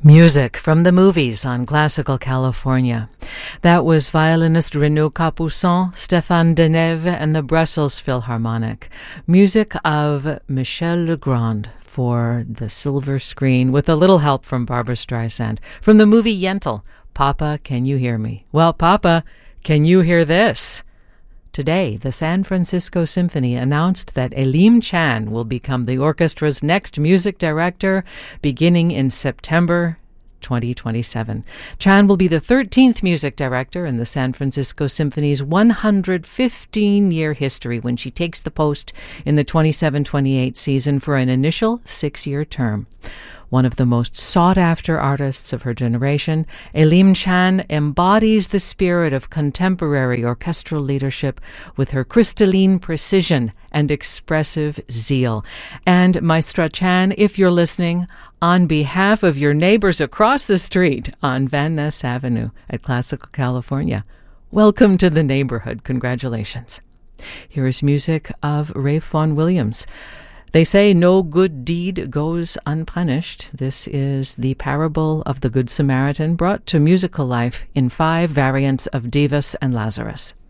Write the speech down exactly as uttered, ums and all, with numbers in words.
Music from the movies on Classical California. That was violinist Renaud Capuçon, Stéphane Denève, and the Brussels Philharmonic. Music of Michel Legrand for the silver screen, with a little help from Barbra Streisand. From the movie Yentl, Papa, Can You Hear Me? Well, Papa, can you hear this? Today, the San Francisco Symphony announced that Elim Chan will become the orchestra's next music director beginning in September twenty twenty-seven. Chan will be the thirteenth music director in the San Francisco Symphony's one hundred fifteen-year history when she takes the post in the twenty-seven twenty-eight season for an initial six-year term. One of the most sought-after artists of her generation, Elim Chan embodies the spirit of contemporary orchestral leadership with her crystalline precision and expressive zeal. And Maestra Chan, if you're listening, on behalf of your neighbors across the street on Van Ness Avenue at Classical California, welcome to the neighborhood. Congratulations. Here is music of Ralph Vaughan Williams. They say no good deed goes unpunished. This is the parable of the Good Samaritan brought to musical life in five variants of Divas and Lazarus.